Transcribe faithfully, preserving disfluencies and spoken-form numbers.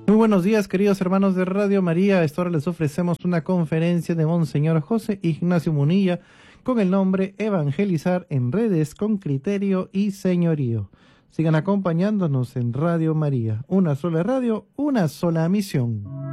Muy buenos días, queridos hermanos de Radio María. A esta hora les ofrecemos una conferencia de Monseñor José Ignacio Munilla con el nombre Evangelizar en redes con criterio y señorío. Sigan acompañándonos en Radio María. Una sola radio, una sola misión.